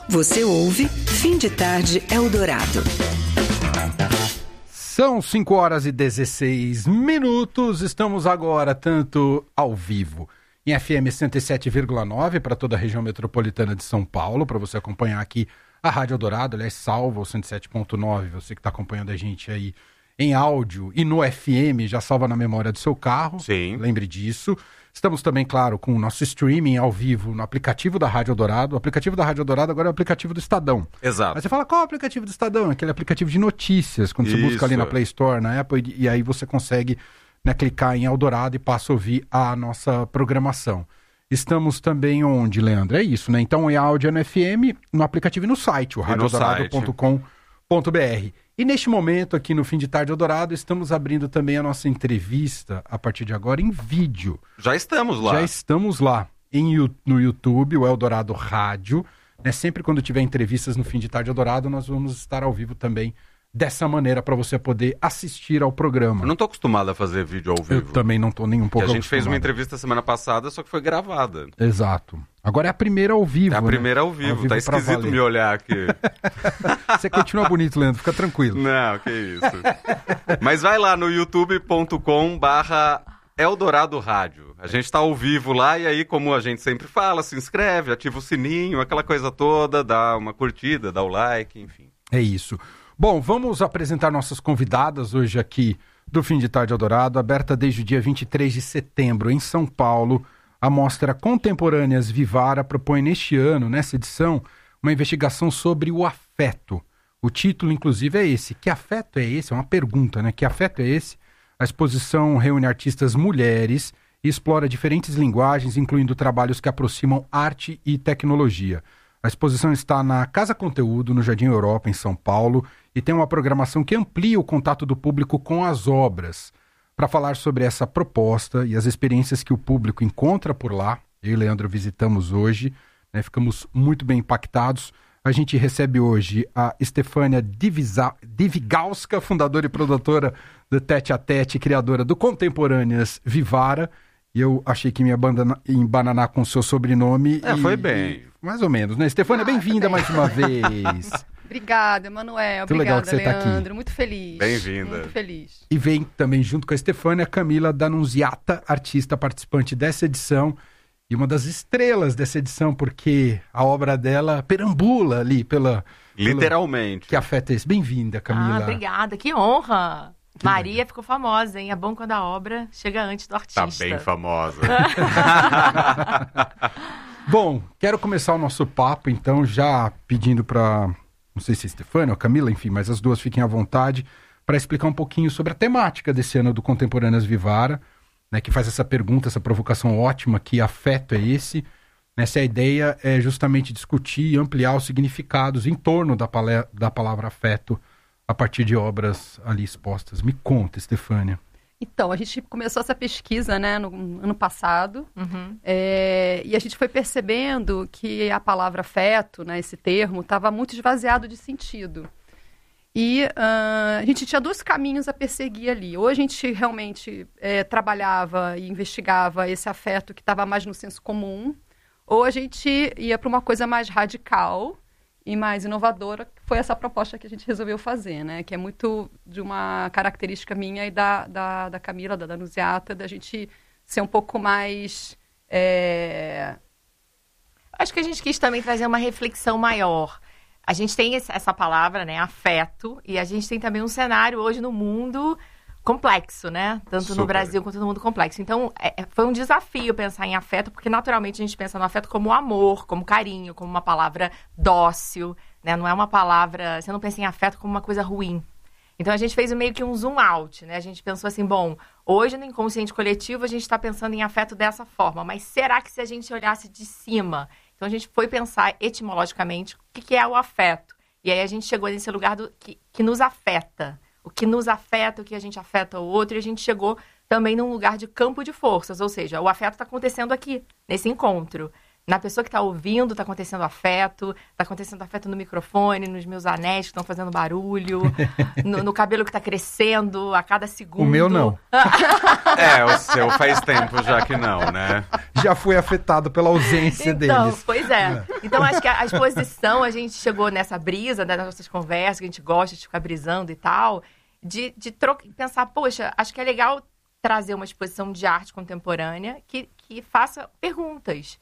Você ouve Fim de Tarde Eldorado. São 5h16. Estamos agora tanto ao vivo em FM 107,9 para toda a região metropolitana de São Paulo, para você acompanhar aqui a Rádio Eldorado, aliás, salva o 107.9, você que está acompanhando a gente aí em áudio e no FM, já salva na memória do seu carro. Sim. Lembre disso. Estamos também, claro, com o nosso streaming ao vivo no aplicativo da Rádio Eldorado. O aplicativo da Rádio Eldorado agora é o aplicativo do Estadão. Exato. Aí você fala, qual é o aplicativo do Estadão? Aquele aplicativo de notícias, quando você busca ali na Play Store, na Apple, e aí você consegue, né, clicar em Eldorado e passa a ouvir a nossa programação. Estamos também onde, Leandro? É isso, né? Então é áudio no FM, no aplicativo e no site, o radioeldorado.com.br. E neste momento, aqui no Fim de Tarde Eldorado, estamos abrindo também a nossa entrevista, a partir de agora, em vídeo. Já estamos lá. Já estamos lá, no YouTube, o Eldorado Rádio. Né? Sempre quando tiver entrevistas no Fim de Tarde Eldorado, nós vamos estar ao vivo também, dessa maneira, para você poder assistir ao programa. Eu não tô acostumado a fazer vídeo ao vivo. Eu também não tô nem um pouco acostumado. A gente fez uma acostumado. entrevista semana passada, só que foi gravada. Exato. Agora é a primeira ao vivo, É a primeira ao vivo. Tá esquisito me olhar aqui. Você continua bonito, Leandro. Fica tranquilo. Não, que isso. Mas vai lá no youtube.com/Eldorado Rádio. A gente tá ao vivo lá e aí, como a gente sempre fala, se inscreve, ativa o sininho, aquela coisa toda, dá uma curtida, dá o like, enfim. É isso. Bom, vamos apresentar nossas convidadas hoje aqui do Fim de Tarde Eldorado, aberta desde o dia 23 de setembro em São Paulo. A Mostra Contemporâneas Vivara propõe neste ano, nessa edição, uma investigação sobre o afeto. O título, inclusive, é esse. Que afeto é esse? É uma pergunta, né? Que afeto é esse? A exposição reúne artistas mulheres e explora diferentes linguagens, incluindo trabalhos que aproximam arte e tecnologia. A exposição está na Casa Conteúdo, no Jardim Europa, em São Paulo, e tem uma programação que amplia o contato do público com as obras. Para falar sobre essa proposta e as experiências que o público encontra por lá, eu e o Leandro visitamos hoje, né, ficamos muito bem impactados. A gente recebe hoje a Stefânia Divigalska, fundadora e produtora do Tete a Tete, criadora do Contemporâneas Vivara. E eu achei que me ia embananar com o seu sobrenome. Foi bem. Mais ou menos, né? Stefânia, bem-vinda mais uma vez. Obrigada, Emanuel. Muito legal que você Leandro. tá aqui. Muito feliz. Bem-vinda. Muito feliz. E vem também junto com a Stefânia, Camila D'Annunziata, artista participante dessa edição e uma das estrelas dessa edição, porque a obra dela perambula ali Literalmente. Que afeta esse. Bem-vinda, Camila. Obrigada, que honra. Maria ficou famosa, hein? É bom quando a obra chega antes do artista. Tá bem famosa. Bom, quero começar o nosso papo, então, já pedindo para, não sei se é Stefânia ou Camila, enfim, mas as duas fiquem à vontade, para explicar um pouquinho sobre a temática desse ano do Contemporâneas Vivara, né, que faz essa pergunta, essa provocação ótima, que afeto é esse? Essa ideia é justamente discutir e ampliar os significados em torno da palavra afeto a partir de obras ali expostas. Me conta, Stefânia. Então, a gente começou essa pesquisa, né, no ano passado, e a gente foi percebendo que a palavra afeto, né, esse termo, estava muito esvaziado de sentido. E a gente tinha dois caminhos a perseguir ali. Ou a gente realmente trabalhava e investigava esse afeto que estava mais no senso comum, ou a gente ia para uma coisa mais radical e mais inovadora, que foi essa proposta que a gente resolveu fazer, né? Que é muito de uma característica minha e da Camila, da D'Annunziata, da gente ser um pouco mais... Acho que a gente quis também trazer uma reflexão maior. A gente tem essa palavra, né, afeto, e a gente tem também um cenário hoje no mundo complexo, né? Tanto no Brasil quanto no mundo complexo. Então, foi um desafio pensar em afeto, porque naturalmente a gente pensa no afeto como amor, como carinho, como uma palavra dócil, né? Não é uma palavra... Você não pensa em afeto como uma coisa ruim. Então, a gente fez meio que um zoom out, né? A gente pensou assim, bom, hoje no inconsciente coletivo a gente está pensando em afeto dessa forma, mas será que se a gente olhasse de cima... Então, a gente foi pensar etimologicamente o que é o afeto. E aí, a gente chegou nesse lugar que nos afeta. O que nos afeta, o que a gente afeta o outro. E a gente chegou também num lugar de campo de forças. Ou seja, o afeto está acontecendo aqui, nesse encontro. Na pessoa que está ouvindo, está acontecendo afeto no microfone, nos meus anéis que estão fazendo barulho, no cabelo que está crescendo a cada segundo. O meu não. O seu faz tempo já que não, né? Já foi afetado pela ausência deles. Pois é. Então, acho que a exposição, a gente chegou nessa brisa, né, das nossas conversas, que a gente gosta de ficar brisando e tal, de pensar, poxa, acho que é legal trazer uma exposição de arte contemporânea que faça perguntas.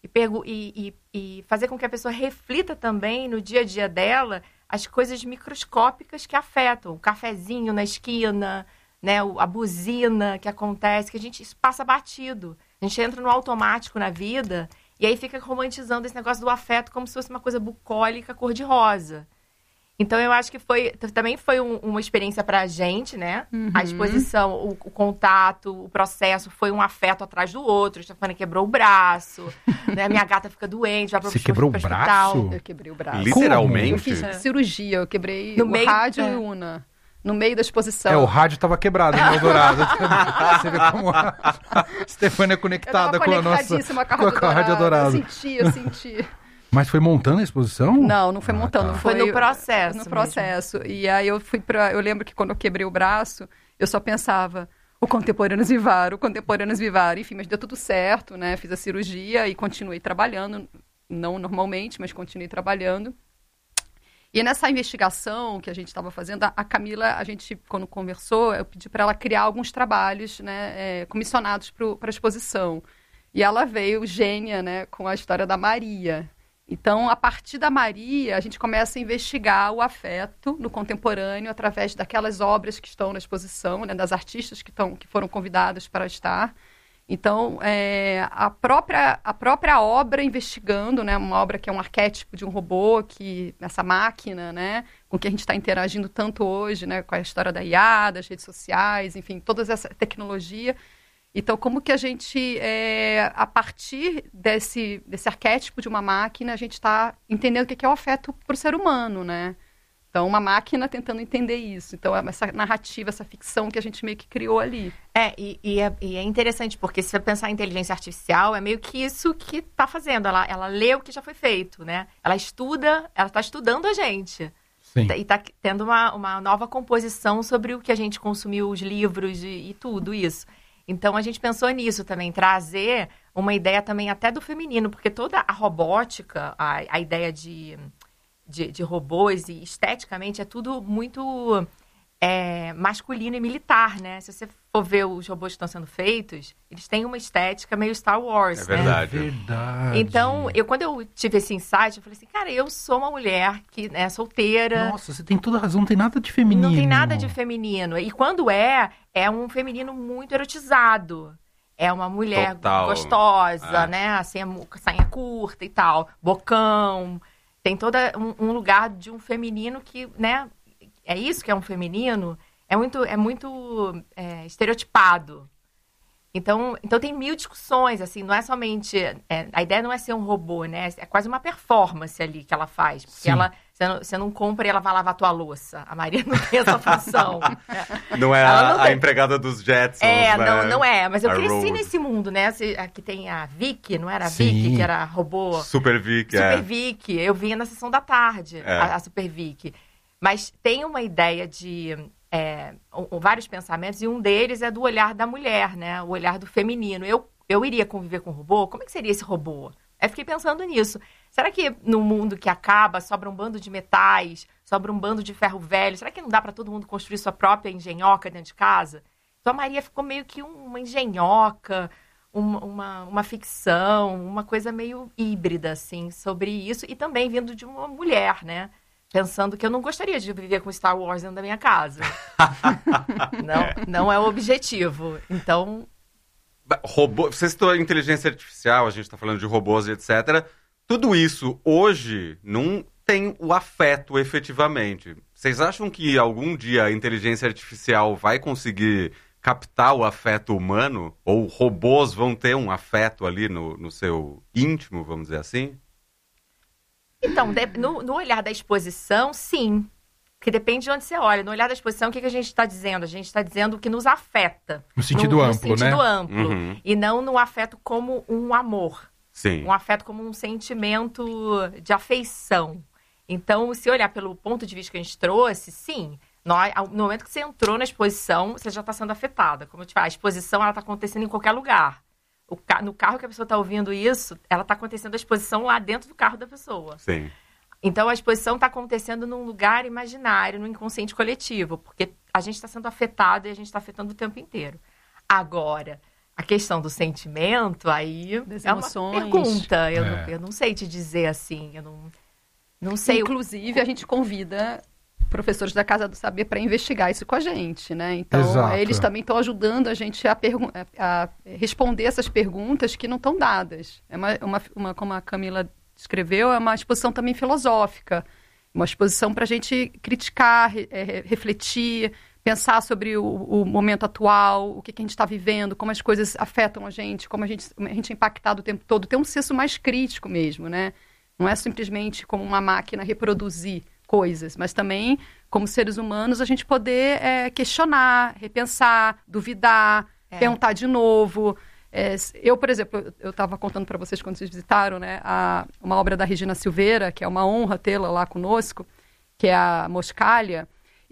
E fazer com que a pessoa reflita também no dia a dia dela as coisas microscópicas que afetam. O cafezinho na esquina, né, a buzina que acontece, que isso passa batido. A gente entra no automático na vida e aí fica romantizando esse negócio do afeto como se fosse uma coisa bucólica, cor-de-rosa. Então, eu acho que também foi uma experiência pra gente, né? Uhum. A exposição, o contato, o processo foi um afeto atrás do outro. A Stefania quebrou o braço, né? Minha gata fica doente, vai pro Você quebrou o braço? Eu quebrei o braço. Literalmente? Eu fiz cirurgia, eu quebrei o rádio e una. No meio da exposição. O rádio tava quebrado em Eldorado. Você vê como a Stefania é conectada com a nossa... com a Rádio Eldorado. Eu senti. Mas foi montando a exposição? Não foi montando. Tá. Foi no processo. No processo. Mesmo. E aí eu eu lembro que quando eu quebrei o braço, eu só pensava, o Contemporâneos Vivaro. Enfim, mas deu tudo certo, né? Fiz a cirurgia e continuei trabalhando. Não normalmente, mas continuei trabalhando. E nessa investigação que a gente estava fazendo, a Camila, a gente, quando conversou, eu pedi para ela criar alguns trabalhos, né, comissionados para a exposição. E ela veio gênia, né, com a história da Maria. Então, a partir da Maria, a gente começa a investigar o afeto no contemporâneo através daquelas obras que estão na exposição, né, das artistas que foram convidadas para estar. Então, a própria obra investigando, né, uma obra que é um arquétipo de um robô, essa máquina, né, com que a gente está interagindo tanto hoje, né, com a história da IA, das redes sociais, enfim, toda essa tecnologia. Então, como que a gente, a partir desse arquétipo de uma máquina, a gente está entendendo o que é o afeto para o ser humano, né? Então, uma máquina tentando entender isso. Então, essa narrativa, essa ficção que a gente meio que criou ali. E é interessante, porque se você pensar em inteligência artificial, é meio que isso que está fazendo. Ela lê o que já foi feito, né? Ela está estudando a gente. Sim. E está tendo uma nova composição sobre o que a gente consumiu, os livros e tudo isso. Então, a gente pensou nisso também, trazer uma ideia também até do feminino, porque toda a robótica, a ideia de robôs e esteticamente é tudo muito masculino e militar, né? Se você for ver os robôs que estão sendo feitos, eles têm uma estética meio Star Wars, né? É verdade. Então, quando eu tive esse insight, eu falei assim, cara, eu sou uma mulher que é solteira. Nossa, você tem toda a razão, não tem nada de feminino. Não tem nada de feminino. E quando é um feminino muito erotizado. É uma mulher gostosa, né? Assim, sainha curta e tal, bocão. Tem todo um lugar de um feminino que, né? É isso que é um feminino. É muito estereotipado. Então tem mil discussões, assim, não é somente... a ideia não é ser um robô, né? É quase uma performance ali que ela faz. Porque você não compra e ela vai lavar a tua louça. A Maria não tem essa função. Não é a empregada dos Jetsons, né? Não é. Mas eu cresci Rose. nesse mundo, né? Aqui tem a Vicky, não era a Vicky, que era robô? Super Vicky, Super Vicky. Eu via na sessão da tarde, a Super Vicky. Mas tem uma ideia de... vários pensamentos, e um deles é do olhar da mulher, né? O olhar do feminino. Eu iria conviver com um robô? Como é que seria esse robô? Aí fiquei pensando nisso. Será que no mundo que acaba, sobra um bando de metais, sobra um bando de ferro velho? Será que não dá para todo mundo construir sua própria engenhoca dentro de casa? Então a Maria ficou meio que uma engenhoca, uma ficção, uma coisa meio híbrida, assim, sobre isso. E também vindo de uma mulher, né? Pensando que eu não gostaria de viver com Star Wars dentro da minha casa. Não é o objetivo. Então... Você citou inteligência artificial, a gente está falando de robôs e etc. Tudo isso, hoje, não tem o afeto efetivamente. Vocês acham que algum dia a inteligência artificial vai conseguir captar o afeto humano? Ou robôs vão ter um afeto ali no seu íntimo, vamos dizer assim? Então, no olhar da exposição, sim. Porque depende de onde você olha. No olhar da exposição, o que a gente está dizendo? A gente está dizendo o que nos afeta. No sentido amplo, no sentido né? amplo. Uhum. E não no afeto como um amor. Sim. Um afeto como um sentimento de afeição. Então, se olhar pelo ponto de vista que a gente trouxe, sim, no momento que você entrou na exposição, você já está sendo afetada. Como eu te falo, a exposição está acontecendo em qualquer lugar. No carro que a pessoa está ouvindo isso, ela está acontecendo a exposição lá dentro do carro da pessoa. Sim. Então, a exposição está acontecendo num lugar imaginário, no inconsciente coletivo, porque a gente está sendo afetado e a gente está afetando o tempo inteiro. Agora, a questão do sentimento, aí das é emoções. uma pergunta. Eu não sei te dizer assim, eu não sei. Inclusive, a gente convida professores da Casa do Saber para investigar isso com a gente, né? Então, Exato. eles também estão ajudando a gente a responder essas perguntas que não estão dadas. Como a Camila descreveu, é uma exposição também filosófica, uma exposição para a gente criticar, refletir, pensar sobre o momento atual, o que a gente está vivendo, como as coisas afetam a gente, como a gente é impactado o tempo todo. Tem um senso mais crítico mesmo, né? Não é simplesmente como uma máquina reproduzir coisas, mas também, como seres humanos, a gente poder questionar, repensar, duvidar, perguntar de novo. Eu, por exemplo, eu estava contando para vocês quando vocês visitaram, né, uma obra da Regina Silveira, que é uma honra tê-la lá conosco, que é a Moscalha,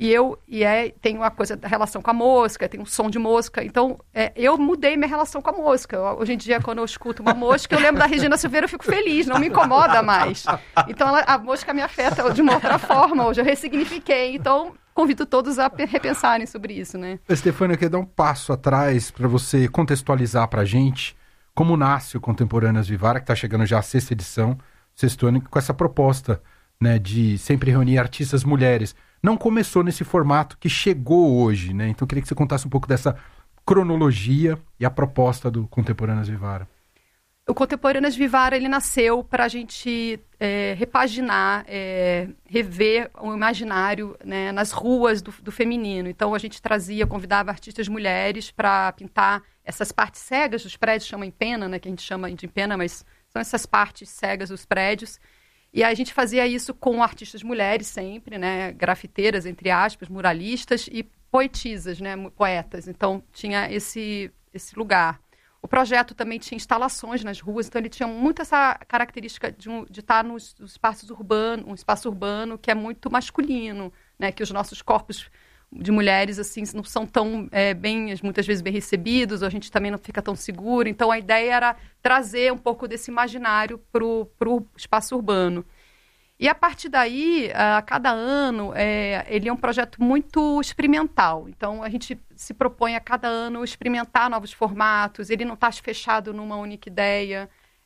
tem uma coisa da relação com a mosca, tem um som de mosca. Então, eu mudei minha relação com a mosca. Hoje em dia, quando eu escuto uma mosca, eu lembro da Regina Silveira, eu fico feliz, não me incomoda mais. Então, a mosca me afeta de uma outra forma, hoje eu ressignifiquei. Então, convido todos a repensarem sobre isso, né? Estefânia, eu queria dar um passo atrás para você contextualizar para a gente como nasce o Contemporâneas Vivara, que está chegando já a 6ª edição, 6º ano, com essa proposta, né, de sempre reunir artistas mulheres. Não começou nesse formato que chegou hoje, né? Então eu queria que você contasse um pouco dessa cronologia e a proposta do Contemporâneas Vivara. O Contemporâneas Vivara, ele nasceu para a gente repaginar, rever o imaginário, né, nas ruas do feminino. Então a gente convidava artistas mulheres para pintar essas partes cegas dos prédios, chama em pena, né, que a gente chama de pena, mas são essas partes cegas dos prédios. E a gente fazia isso com artistas mulheres sempre, né, grafiteiras, entre aspas, muralistas e poetisas, né, poetas. Então, tinha esse lugar. O projeto também tinha instalações nas ruas, então ele tinha muito essa característica de estar nos espaços urbanos, um espaço urbano que é muito masculino, né, que os nossos corpos de mulheres assim não são tão muitas vezes bem recebidos, a gente também não fica tão seguro. Então a ideia era trazer um pouco desse imaginário para o espaço urbano. E a partir daí, a cada ano, ele é um projeto muito experimental. Então a gente se propõe a cada ano experimentar novos formatos, ele não está fechado numa única ideia.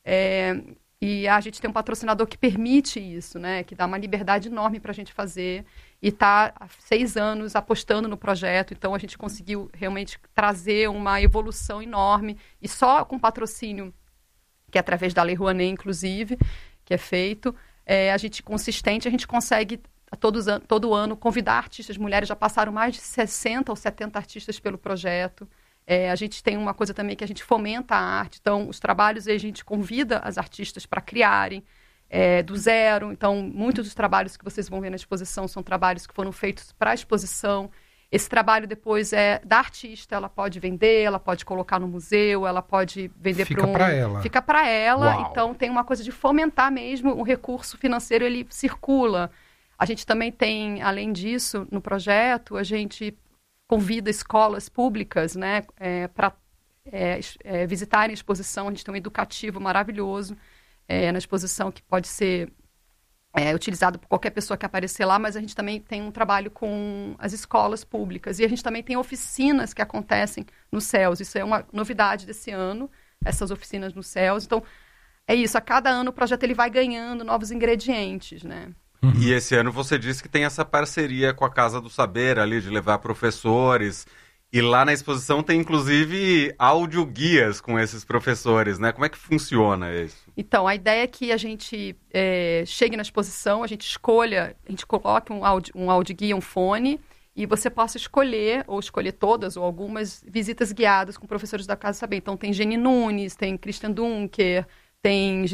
E a gente tem um patrocinador que permite isso, né? Que dá uma liberdade enorme para a gente fazer. E está há 6 anos apostando no projeto. Então, a gente conseguiu realmente trazer uma evolução enorme. E só com patrocínio, que é através da Lei Rouanet, inclusive, que é feito, a gente consegue, todo ano, convidar artistas mulheres. Já passaram mais de 60 ou 70 artistas pelo projeto. A gente tem uma coisa também que a gente fomenta a arte, então os trabalhos a gente convida as artistas para criarem do zero. Então muitos dos trabalhos que vocês vão ver na exposição são trabalhos que foram feitos para a exposição. Esse trabalho depois é da artista, ela pode vender, ela pode colocar no museu, ela pode vender para Fica para ela. Fica para ela. Uau. Então tem uma coisa de fomentar mesmo, o recurso financeiro ele circula. A gente também tem, além disso, no projeto, a gente convida escolas públicas, né, para visitarem a exposição. A gente tem um educativo maravilhoso na exposição que pode ser utilizado por qualquer pessoa que aparecer lá, mas a gente também tem um trabalho com as escolas públicas. E a gente também tem oficinas que acontecem nos CELS. Isso é uma novidade desse ano, essas oficinas nos CELS. Então, é isso. A cada ano o projeto ele vai ganhando novos ingredientes, né? E esse ano você disse que tem essa parceria com a Casa do Saber ali, de levar professores. E lá na exposição tem, inclusive, audioguias com esses professores, né? Como é que funciona isso? Então, a ideia é que a gente chegue na exposição, a gente coloque um audioguia, um fone, e você possa escolher, ou escolher todas ou algumas visitas guiadas com professores da Casa do Saber. Então, tem Jenny Nunes, tem Christian Dunker, tem